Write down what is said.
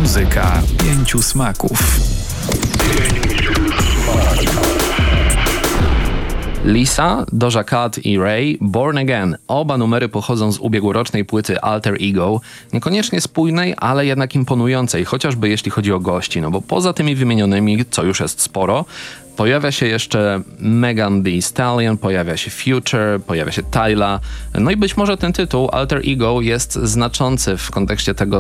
Muzyka 5 smaków. Lisa, Doja Cat i Ray, Born Again. Oba numery pochodzą z ubiegłorocznej płyty Alter Ego. Niekoniecznie spójnej, ale jednak imponującej, chociażby jeśli chodzi o gości. No bo poza tymi wymienionymi, co już jest sporo, pojawia się jeszcze Megan Thee Stallion, pojawia się Future, pojawia się Tyla. No i być może ten tytuł Alter Ego jest znaczący w kontekście tego,